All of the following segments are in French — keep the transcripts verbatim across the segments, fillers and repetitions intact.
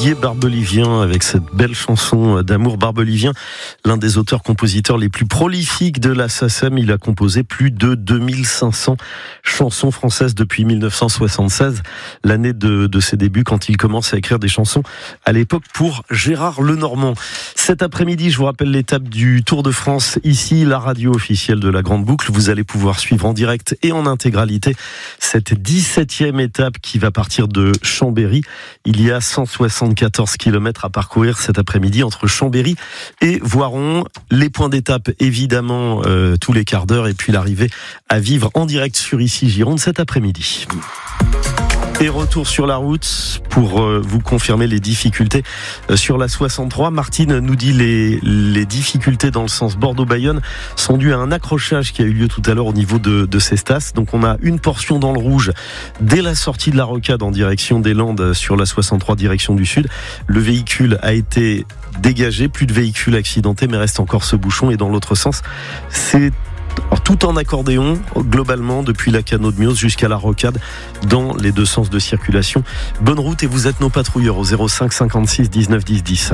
Didier Barbelivien avec cette belle chanson d'amour. Barbelivien, l'un des auteurs-compositeurs les plus prolifiques de la S A C E M. Il a composé plus de deux mille cinq cents chansons françaises depuis dix-neuf cent soixante-seize, l'année de, de ses débuts, quand il commence à écrire des chansons à l'époque pour Gérard Lenormand. Cet après-midi, je vous rappelle l'étape du Tour de France. Ici, la radio officielle de la Grande Boucle. Vous allez pouvoir suivre en direct et en intégralité cette dix-septième étape qui va partir de Chambéry. Il y a cent soixante-quatorze kilomètres à parcourir cet après-midi entre Chambéry et Voiron. Les points d'étape, évidemment, euh, tous les quarts d'heure, et puis l'arrivée à vivre en direct sur Ici Gironde cet après-midi. Et retour sur la route pour euh, vous confirmer les difficultés euh, sur la soixante-trois. Martine nous dit les les difficultés dans le sens Bordeaux-Bayonne sont dues à un accrochage qui a eu lieu tout à l'heure au niveau de, de Cestas. Donc on a une portion dans le rouge dès la sortie de la Rocade en direction des Landes sur la soixante-trois direction du sud. Le véhicule a été dégagé, plus de véhicules accidentés, mais reste encore ce bouchon. Et dans l'autre sens, c'est Alors, tout en accordéon, globalement, depuis la Canot de Mios jusqu'à la Rocade, dans les deux sens de circulation. Bonne route et vous êtes nos patrouilleurs au zéro cinq cinquante-six dix-neuf dix dix.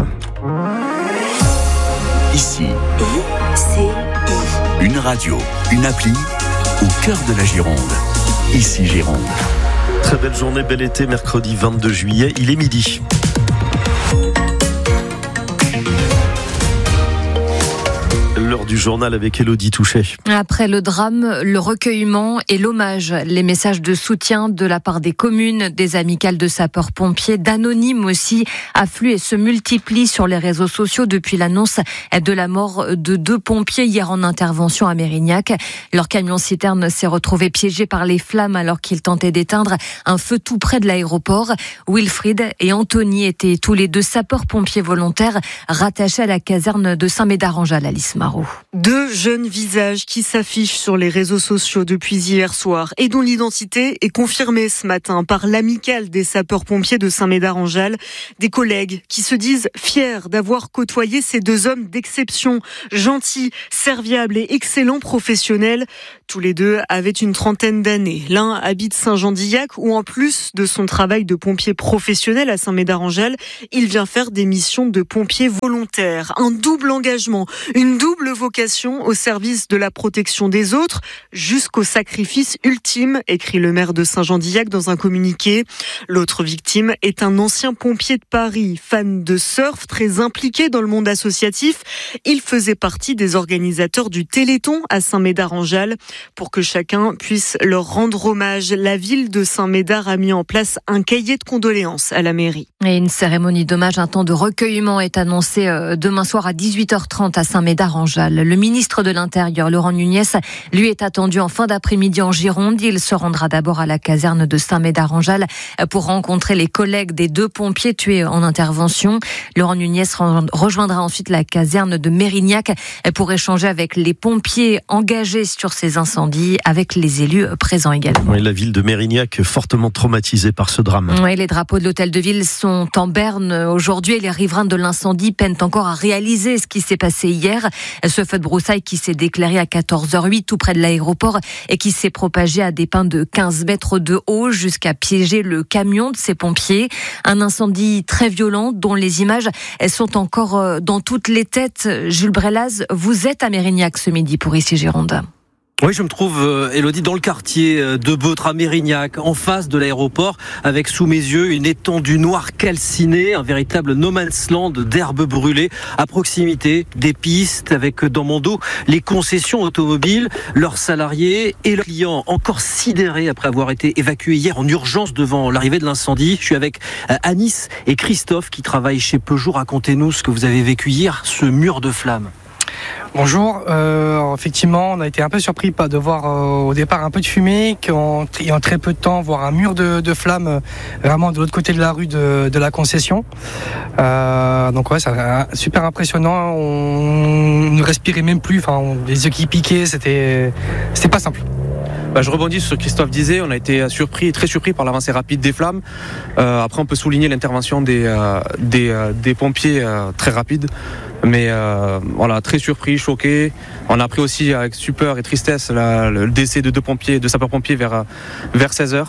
Ici, I, une radio, une appli, au cœur de la Gironde. Ici Gironde. Très belle journée, bel été, mercredi vingt-deux juillet, il est midi. L'heure du journal avec Élodie Touchet. Après le drame, le recueillement et l'hommage, les messages de soutien de la part des communes, des amicales de sapeurs-pompiers, d'anonymes aussi, affluent et se multiplient sur les réseaux sociaux depuis l'annonce de la mort de deux pompiers hier en intervention à Mérignac. Leur camion-citerne s'est retrouvé piégé par les flammes alors qu'ils tentaient d'éteindre un feu tout près de l'aéroport. Wilfried et Anthony étaient tous les deux sapeurs-pompiers volontaires rattachés à la caserne de Saint-Médard-en-Jalles à Lismar. Deux jeunes visages qui s'affichent sur les réseaux sociaux depuis hier soir et dont l'identité est confirmée ce matin par l'amicale des sapeurs-pompiers de Saint-Médard-en-Jalles. Des collègues qui se disent fiers d'avoir côtoyé ces deux hommes d'exception, gentils, serviables et excellents professionnels. Tous les deux avaient une trentaine d'années. L'un habite Saint-Jean-d'Illac où en plus de son travail de pompier professionnel à Saint-Médard-en-Jalles, il vient faire des missions de pompier volontaire. Un double engagement, une double vocation au service de la protection des autres jusqu'au sacrifice ultime, écrit le maire de Saint-Jean-d'Illac dans un communiqué. L'autre victime est un ancien pompier de Paris, fan de surf, très impliqué dans le monde associatif. Il faisait partie des organisateurs du Téléthon à Saint-Médard-en-Jalles. Pour que chacun puisse leur rendre hommage, la ville de Saint-Médard a mis en place un cahier de condoléances à la mairie. Et une cérémonie d'hommage, un temps de recueillement est annoncé demain soir à dix-huit heures trente à Saint-Médard-en-Jalles. Le ministre de l'Intérieur, Laurent Nunez, lui est attendu en fin d'après-midi en Gironde. Il se rendra d'abord à la caserne de Saint-Médard-en-Jalles pour rencontrer les collègues des deux pompiers tués en intervention. Laurent Nunez rejoindra ensuite la caserne de Mérignac pour échanger avec les pompiers engagés sur ces incendies, avec les élus présents également. Oui, la ville de Mérignac fortement traumatisée par ce drame. Oui, les drapeaux de l'hôtel de ville sont en berne aujourd'hui et les riverains de l'incendie peinent encore à réaliser ce qui s'est passé hier. Ce feu de broussailles qui s'est déclaré à quatorze heures huit tout près de l'aéroport et qui s'est propagé à des pins de quinze mètres de haut jusqu'à piéger le camion de ces pompiers. Un incendie très violent dont les images elles sont encore dans toutes les têtes. Jules Brelaz, vous êtes à Mérignac ce midi pour Ici Gironde. Oui, je me trouve, euh, Élodie, dans le quartier de Beutre à Mérignac, en face de l'aéroport, avec sous mes yeux une étendue noire calcinée, un véritable no man's land d'herbes brûlées, à proximité des pistes, avec dans mon dos les concessions automobiles, leurs salariés et leurs clients, encore sidérés après avoir été évacués hier en urgence devant l'arrivée de l'incendie. Je suis avec Anis et Christophe qui travaillent chez Peugeot. Racontez-nous ce que vous avez vécu hier, ce mur de flammes. Bonjour, euh, effectivement on a été un peu surpris de voir euh, au départ un peu de fumée, qu'en et en très peu de temps voir un mur de, de flammes euh, vraiment de l'autre côté de la rue de, de la concession. Euh, donc ouais, c'est super impressionnant, on ne respirait même plus, enfin, on, les yeux qui piquaient, c'était, c'était pas simple. Bah, je rebondis sur ce que Christophe disait, on a été surpris, très surpris par l'avancée rapide des flammes. Euh, après on peut souligner l'intervention des, euh, des, euh, des pompiers euh, très rapide. Mais euh, voilà, très surpris, choqué. On a appris aussi avec stupeur et tristesse la, le décès de deux pompiers, de sapeurs-pompiers vers, vers seize heures.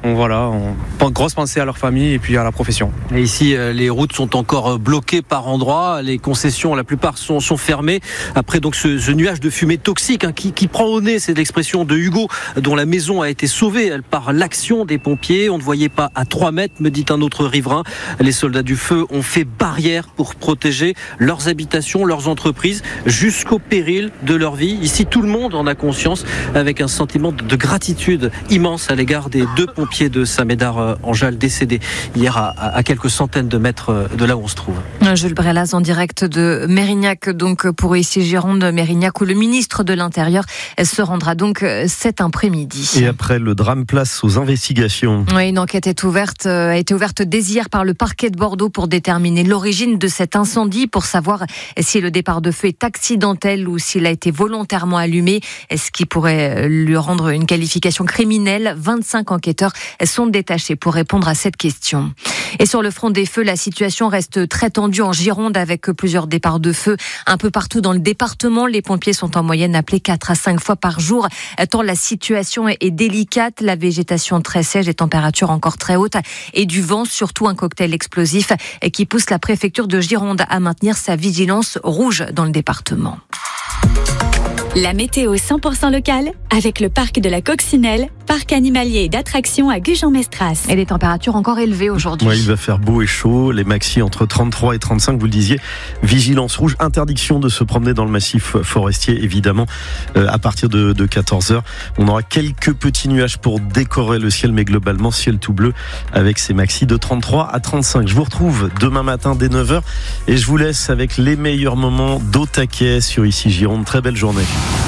on, voilà, on pense grosse pensée à leur famille et puis à la profession. Et ici, les routes sont encore bloquées par endroits. Les concessions, la plupart sont, sont fermées. Après donc ce, ce nuage de fumée toxique hein, qui, qui prend au nez, c'est l'expression de Hugo, dont la maison a été sauvée par l'action des pompiers. On ne voyait pas à trois mètres, me dit un autre riverain. Les soldats du feu ont fait barrière pour protéger leurs habitations, leurs entreprises, jusqu'au péril de leur vie. Ici, tout le monde en a conscience, avec un sentiment de gratitude immense à l'égard des deux pompiers de Saint-Médard-en-Jalles décédés hier à, à quelques centaines de mètres de là où on se trouve. Jules Brelaz en direct de Mérignac, donc pour ici Gironde, Mérignac, où le ministre de l'Intérieur se rendra donc cet après-midi. Et après le drame, place aux investigations. Oui, une enquête est ouverte, a été ouverte dès hier par le parquet de Bordeaux pour déterminer l'origine de cet incendie, pour savoir si le départ de feu est accidentel ou s'il a été volontairement allumé, ce qui pourrait lui rendre une qualification criminelle. vingt-cinq enquêteurs sont détachés pour répondre à cette question. Et sur le front des feux, la situation reste très tendue en Gironde avec plusieurs départs de feu un peu partout dans le département. Les pompiers sont en moyenne appelés quatre à cinq fois par jour, tant la situation est délicate. La végétation très sèche, les températures encore très hautes et du vent, surtout un cocktail explosif qui pousse la préfecture de Gironde à maintenir sa vigilance rouge dans le département. La météo cent pour cent locale avec le parc de la Coccinelle, parc animalier et d'attractions à Gujan-Mestras. Et les températures encore élevées aujourd'hui. Ouais, il va faire beau et chaud, les maxi entre trente-trois et trente-cinq, vous le disiez. Vigilance rouge, interdiction de se promener dans le massif forestier, évidemment, euh, à partir de, de quatorze heures. On aura quelques petits nuages pour décorer le ciel, mais globalement, ciel tout bleu avec ces maxi de trente-trois à trente-cinq. Je vous retrouve demain matin dès neuf heures et je vous laisse avec les meilleurs moments d'au taquet sur Ici Gironde. Très belle journée.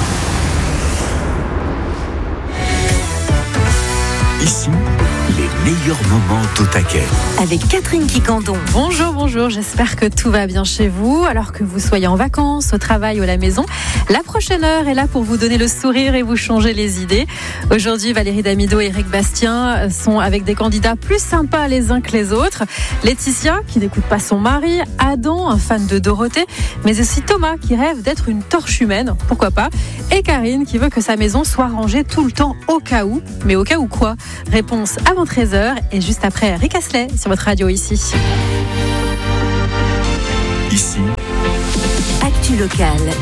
Ici, les meilleurs moments d'au taquet. Avec Catherine Quicandon. Bonjour, bonjour, j'espère que tout va bien chez vous, alors que vous soyez en vacances, au travail ou à la maison. La prochaine heure est là pour vous donner le sourire et vous changer les idées. Aujourd'hui, Valérie Damido et Eric Bastien sont avec des candidats plus sympas les uns que les autres. Laetitia, qui n'écoute pas son mari, Adam, un fan de Dorothée, mais aussi Thomas, qui rêve d'être une torche humaine, pourquoi pas, et Karine, qui veut que sa maison soit rangée tout le temps au cas où. Mais au cas où quoi ? Réponse avant treize heures et juste après Rick Astley sur votre radio ici. Ici, Actu locale.